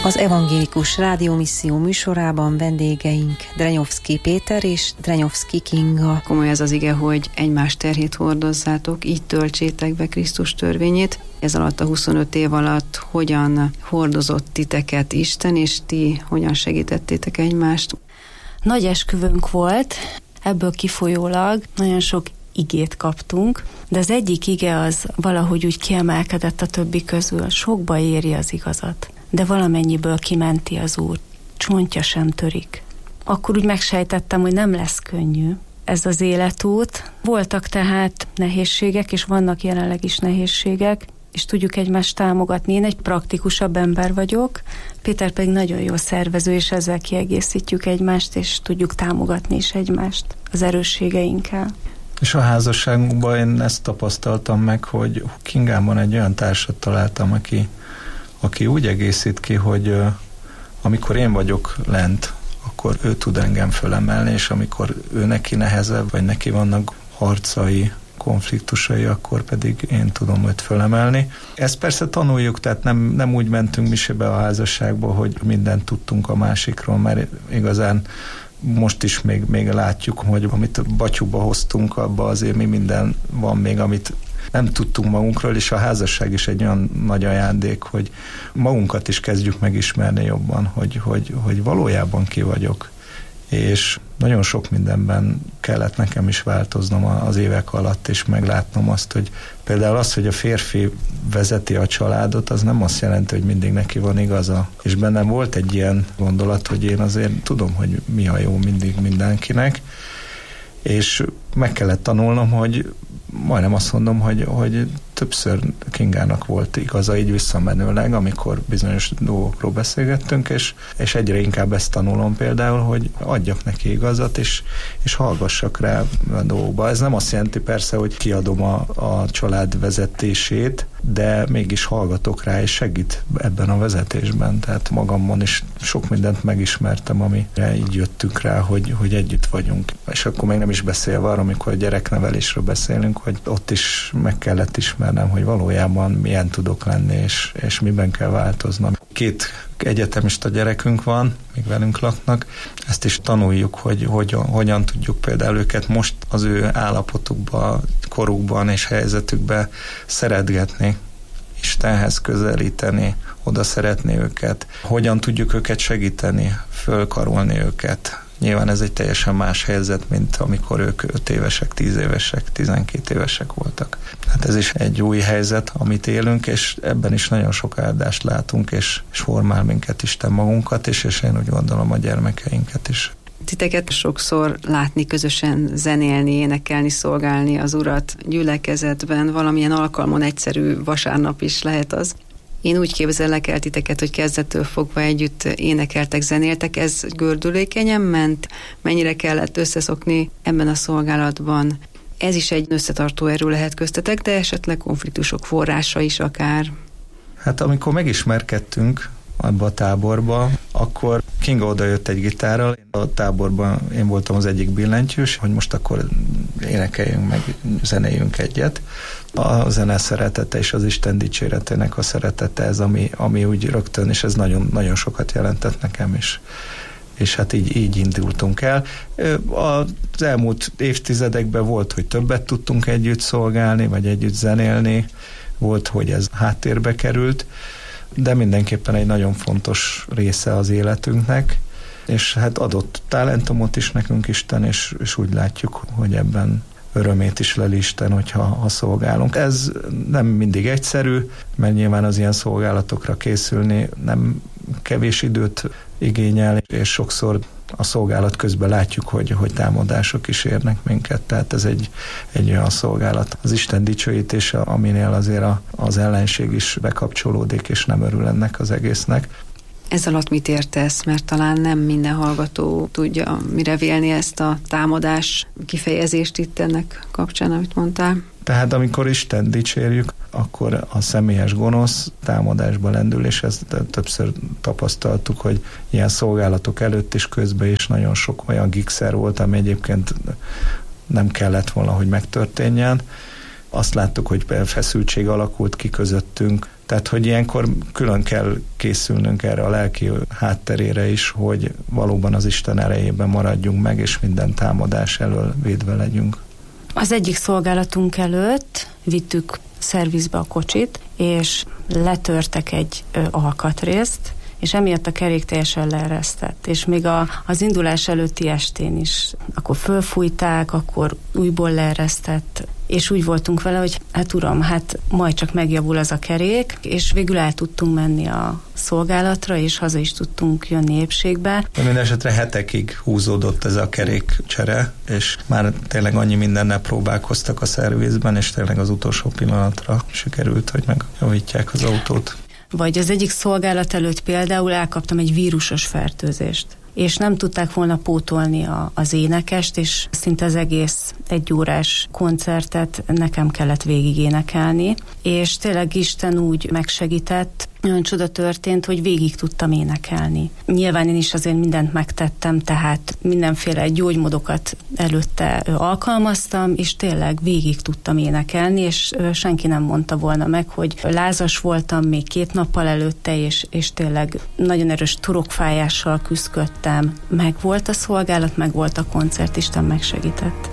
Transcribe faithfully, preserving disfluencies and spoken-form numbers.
Az Evangélikus Rádiómisszió műsorában vendégeink Drenyovszky Péter és Drenyovszky Kinga. Komoly az az ige, hogy egymás terhét hordozzátok, így töltsétek be Krisztus törvényét. Ez alatt a huszonöt év alatt hogyan hordozott titeket Isten, és ti hogyan segítettétek egymást? Nagy esküvőnk volt, ebből kifolyólag nagyon sok igét kaptunk, de az egyik ige az valahogy úgy kiemelkedett a többi közül. Sokba éri az igazat, de valamennyiből kimenti az Úr. Csontja sem törik. Akkor úgy megsejtettem, hogy nem lesz könnyű ez az életút. Voltak tehát nehézségek, és vannak jelenleg is nehézségek, és tudjuk egymást támogatni. Én egy praktikusabb ember vagyok, Péter pedig nagyon jó szervező, és ezzel kiegészítjük egymást, és tudjuk támogatni is egymást az erősségeinkkel. És a házasságunkban én ezt tapasztaltam meg, hogy Kingámon egy olyan társat találtam, aki, aki úgy egészít ki, hogy uh, amikor én vagyok lent, akkor ő tud engem fölemelni, és amikor ő neki nehezebb, vagy neki vannak harcai, konfliktusai, akkor pedig én tudom őt fölemelni. Ezt persze tanuljuk, tehát nem, nem úgy mentünk mi se be a házasságba, hogy mindent tudtunk a másikról, mert igazán most is még, még látjuk, hogy amit batyúba hoztunk, abba azért mi minden van még, amit nem tudtunk magunkról, és a házasság is egy olyan nagy ajándék, hogy magunkat is kezdjük megismerni jobban, hogy, hogy, hogy valójában ki vagyok. És nagyon sok mindenben kellett nekem is változnom az évek alatt, és meglátnom azt, hogy például az, hogy a férfi vezeti a családot, az nem azt jelenti, hogy mindig neki van igaza. És bennem volt egy ilyen gondolat, hogy én azért tudom, hogy mi a jó mindig mindenkinek, és meg kellett tanulnom, hogy majdnem azt mondom, hogy, hogy többször Kingának volt igaza így visszamenőleg, amikor bizonyos dolgokról beszélgettünk, és, és egyre inkább ezt tanulom például, hogy adjak neki igazat, és, és hallgassak rá a dolgokba. Ez nem azt jelenti persze, hogy kiadom a, a család vezetését, de mégis hallgatok rá, és segít ebben a vezetésben. Tehát magamon is sok mindent megismertem, amire így jöttünk rá, hogy, hogy együtt vagyunk. És akkor még nem is beszélve arra, amikor a gyereknevelésről beszélünk, hogy ott is meg kellett ismernem, hogy valójában milyen tudok lenni, és, és miben kell változnom. Két egyetemista gyerekünk van, még velünk laknak, ezt is tanuljuk, hogy, hogy hogyan tudjuk például őket most az ő állapotukban, korukban és helyzetükben szeretgetni, Istenhez közelíteni, oda szeretni őket, hogyan tudjuk őket segíteni, fölkarolni őket. Nyilván ez egy teljesen más helyzet, mint amikor ők öt évesek, tíz évesek, tizenkét évesek voltak. Hát ez is egy új helyzet, amit élünk, és ebben is nagyon sok áldást látunk, és, és formál minket Isten magunkat is, és én úgy gondolom a gyermekeinket is. Titeket sokszor látni, közösen zenélni, énekelni, szolgálni az Urat gyülekezetben, valamilyen alkalmon, egyszerű vasárnap is lehet az. Én úgy képzellek el titeket, hogy kezdettől fogva együtt énekeltek, zenéltek, ez gördülékenyen ment, mennyire kellett összeszokni ebben a szolgálatban. Ez is egy összetartó erő lehet köztetek, de esetleg konfliktusok forrása is akár. Hát amikor megismerkedtünk abba a táborba, akkor Kinga oda jött egy gitárral, a táborban én voltam az egyik billentyűs, hogy most akkor énekeljünk meg, zenéljünk egyet. A zene szeretete és az Isten dicséretének a szeretete ez, ami, ami úgy rögtön, és ez nagyon, nagyon sokat jelentett nekem is. És hát így, így indultunk el. Az elmúlt évtizedekben volt, hogy többet tudtunk együtt szolgálni, vagy együtt zenélni, volt, hogy ez háttérbe került, de mindenképpen egy nagyon fontos része az életünknek, és hát adott talentumot is nekünk Isten, és, és úgy látjuk, hogy ebben örömét is leli Isten, hogyha ha szolgálunk. Ez nem mindig egyszerű, mert nyilván az ilyen szolgálatokra készülni nem kevés időt igényel, és sokszor a szolgálat közben látjuk, hogy, hogy támadások is érnek minket, tehát ez egy, egy olyan szolgálat. Az Isten dicsőítése, aminél azért a, az ellenség is bekapcsolódik, és nem örül ennek az egésznek. Ez alatt mit értesz? Mert talán nem minden hallgató tudja mire vélni ezt a támadás kifejezést itt ennek kapcsán, amit mondtál. Tehát amikor Isten dicsérjük, akkor a személyes gonosz támadásba lendül, és ezt többször tapasztaltuk, hogy ilyen szolgálatok előtt is közben is nagyon sok olyan gigszer volt, ami egyébként nem kellett volna, hogy megtörténjen. Azt láttuk, hogy feszültség alakult ki közöttünk, Tehát, hogy ilyenkor külön kell készülnünk erre a lelki hátterére is, hogy valóban az Isten erejében maradjunk meg, és minden támadás elől védve legyünk. Az egyik szolgálatunk előtt vittük szervizbe a kocsit, és letörtek egy ö, alkatrészt, és emiatt a kerék teljesen leeresztett. És még a, az indulás előtti estén is. Akkor fölfújták, akkor újból leeresztett, és úgy voltunk vele, hogy hát uram, hát majd csak megjavul az a kerék, és végül el tudtunk menni a szolgálatra, és haza is tudtunk jönni épségbe. Minden esetre hetekig húzódott ez a kerékcsere, és már tényleg annyi mindennel próbálkoztak a szervizben, és tényleg az utolsó pillanatra sikerült, hogy megjavítják az autót. Vagy az egyik szolgálat előtt például elkaptam egy vírusos fertőzést, és nem tudták volna pótolni a, az énekest, és szinte az egész egyórás koncertet nekem kellett végig énekelni, és tényleg Isten úgy megsegített, olyan csoda történt, hogy végig tudtam énekelni. Nyilván én is azért mindent megtettem, tehát mindenféle gyógymódokat előtte alkalmaztam, és tényleg végig tudtam énekelni, és senki nem mondta volna meg, hogy lázas voltam még két nappal előtte, és, és tényleg nagyon erős torokfájással küzdködtem. Meg volt a szolgálat, meg volt a koncert, Isten megsegített.